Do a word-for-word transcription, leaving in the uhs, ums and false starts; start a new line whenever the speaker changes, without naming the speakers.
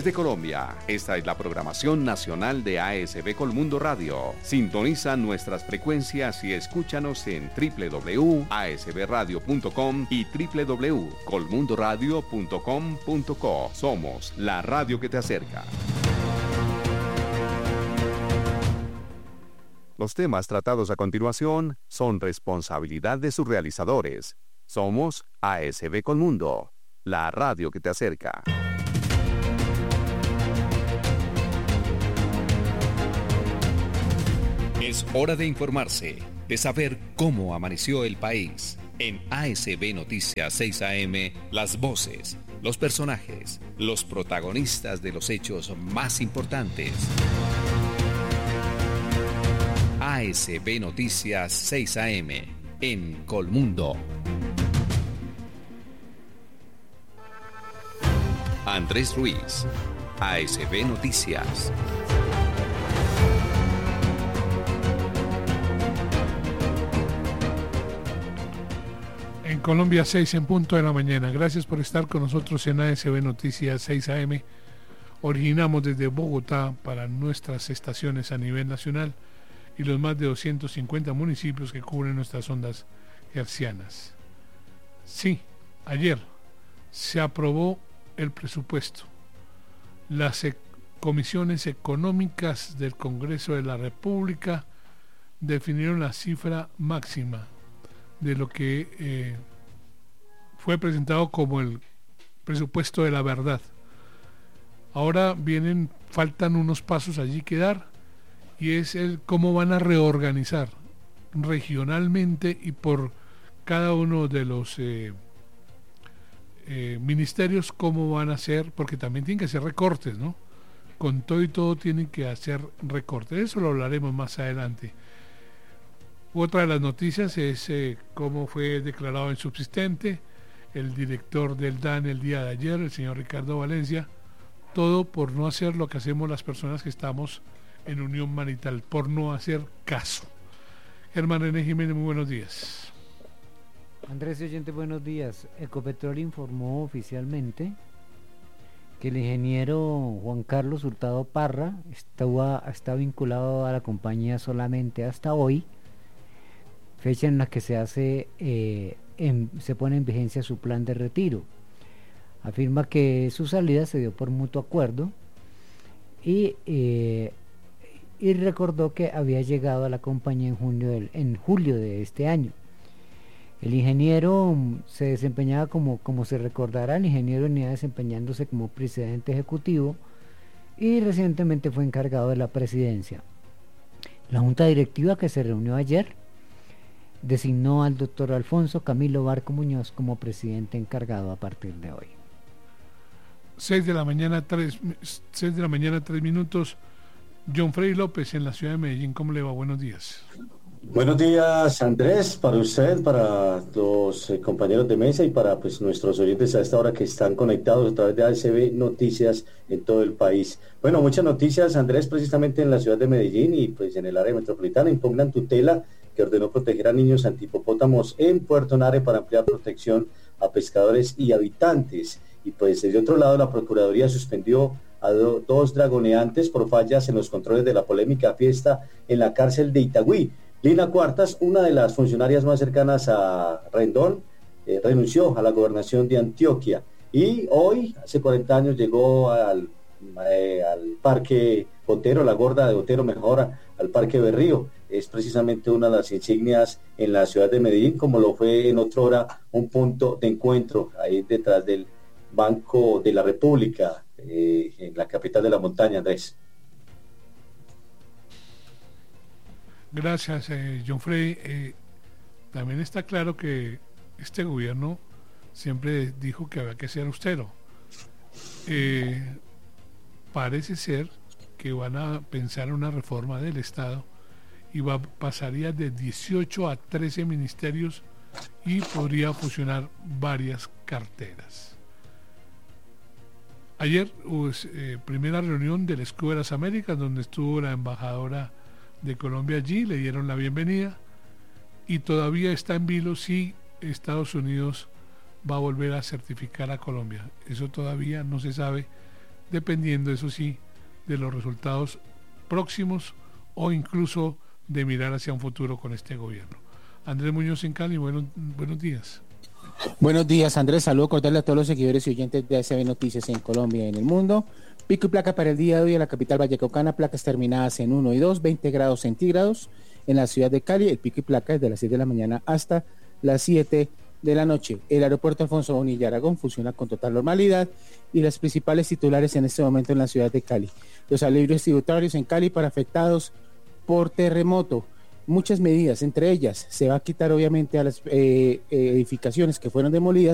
Desde Colombia, esta es la programación nacional de A S B Colmundo Radio. Sintoniza nuestras frecuencias y escúchanos en doble u doble u doble u punto a s b radio punto com y doble u doble u doble u punto colmundo radio punto com punto co. Somos la radio que te acerca. Los temas tratados a continuación son responsabilidad de sus realizadores. Somos A S B Colmundo, la radio que te acerca. Es hora de informarse, de saber cómo amaneció el país. En A S B Noticias seis A M, las voces, los personajes, los protagonistas de los hechos más importantes. A S B Noticias seis A M, en Colmundo. Andrés Ruiz, A S B Noticias.
En Colombia, seis en punto de la mañana. Gracias por estar con nosotros en A S B Noticias seis A M. Originamos desde Bogotá para nuestras estaciones a nivel nacional y los más de doscientos cincuenta municipios que cubren nuestras ondas hercianas. Sí, ayer se aprobó el presupuesto. Las e- comisiones económicas del Congreso de la República definieron la cifra máxima de lo que eh, fue presentado como el presupuesto de la verdad. Ahora vienen, faltan unos pasos allí que dar, y es el cómo van a reorganizar regionalmente y por cada uno de los eh, eh, ministerios, cómo van a hacer, porque también tienen que hacer recortes, ¿no? Con todo y todo tienen que hacer recortes. Eso lo hablaremos más adelante. Otra de las noticias es eh, cómo fue declarado insubsistente el director del D A N el día de ayer, el señor Ricardo Valencia, todo por no hacer lo que hacemos las personas que estamos en unión marital, por no hacer caso. Germán René Jiménez, muy buenos días.
Andrés y oyente, buenos días. Ecopetrol informó oficialmente que el ingeniero Juan Carlos Hurtado Parra está, está vinculado a la compañía solamente hasta hoy, fecha en la que se hace eh, en, se pone en vigencia su plan de retiro. Afirma que su salida se dio por mutuo acuerdo y, eh, y recordó que había llegado a la compañía en, junio del, en julio de este año. El ingeniero se desempeñaba como, como se recordará, el ingeniero venía desempeñándose como presidente ejecutivo y recientemente fue encargado de la presidencia. La junta directiva que se reunió ayer designó al doctor Alfonso Camilo Barco Muñoz como presidente encargado a partir de hoy.
seis de la mañana, tres, seis de la mañana, tres minutos. John Freddy López en la ciudad de Medellín, ¿cómo le va? Buenos días.
Buenos días, Andrés, para usted, para los eh, compañeros de mesa y para pues nuestros oyentes a esta hora que están conectados a través de A S B Noticias en todo el país. Bueno, muchas noticias, Andrés, precisamente en la ciudad de Medellín y pues en el área metropolitana. Impugnan tutela que ordenó proteger a niños antihipopótamos en Puerto Nare para ampliar protección a pescadores y habitantes. Y pues de otro lado, la Procuraduría suspendió a do, dos dragoneantes por fallas en los controles de la polémica fiesta en la cárcel de Itagüí. Lina Cuartas, una de las funcionarias más cercanas a Rendón, eh, renunció a la gobernación de Antioquia y hoy, hace cuarenta años, llegó al, eh, al Parque Botero, la gorda de Botero, mejor, al Parque Berrío. Es precisamente una de las insignias en la ciudad de Medellín, como lo fue en otra hora un punto de encuentro ahí detrás del Banco de la República, eh, en la capital de la montaña, Andrés.
Gracias, eh, John Frey. Eh, también está claro que este gobierno siempre dijo que había que ser austero. Eh, parece ser que van a pensar en una reforma del Estado y va, pasaría de dieciocho a trece ministerios y podría fusionar varias carteras. Ayer hubo eh, primera reunión del Escudo de las Américas, donde estuvo la embajadora de Colombia allí, le dieron la bienvenida y todavía está en vilo si Estados Unidos va a volver a certificar a Colombia. Eso todavía no se sabe, dependiendo, eso sí, de los resultados próximos o incluso de mirar hacia un futuro con este gobierno. Andrés Muñoz en Cali, buenos, buenos días.
Buenos días, Andrés. Saludo cordial a todos los seguidores y oyentes de A S B Noticias en Colombia y en el mundo. Pico y placa para el día de hoy en la capital vallecaucana, placas terminadas en uno y dos, veinte grados centígrados. En la ciudad de Cali, el pico y placa es de las seis de la mañana hasta las siete de la noche. El aeropuerto Alfonso Bonilla Aragón funciona con total normalidad y las principales titulares en este momento en la ciudad de Cali. Los alivios tributarios en Cali para afectados por terremoto. Muchas medidas, entre ellas se va a quitar obviamente a las eh, edificaciones que fueron demolidas